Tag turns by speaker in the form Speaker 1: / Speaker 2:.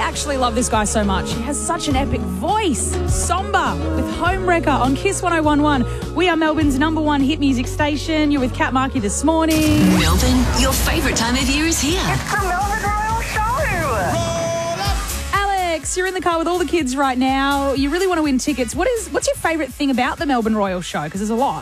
Speaker 1: actually love this guy so much. He has such an epic voice. Somber with Homewrecker on Kiss 101.1. We are Melbourne's number one hit music station. You're with Kat Markey this morning.
Speaker 2: Melbourne, your favourite time of year is here.
Speaker 3: It's the Melbourne Royal Show.
Speaker 1: Alex, you're in the car with all the kids right now. You really want to win tickets. What's your favourite thing about the Melbourne Royal Show? Because there's a lot.